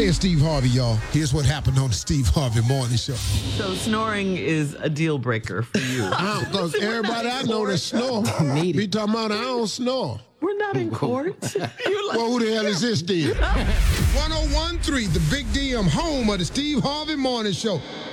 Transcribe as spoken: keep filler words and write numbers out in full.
Hey, it's Steve Harvey, y'all. Here's what happened on the Steve Harvey Morning Show. So snoring is a deal breaker for you. Because everybody I know that snore be talking about I don't snore. We're not in court. You're like, Well, who the hell is this then? one oh one point three, the Big D M, home of the Steve Harvey Morning Show.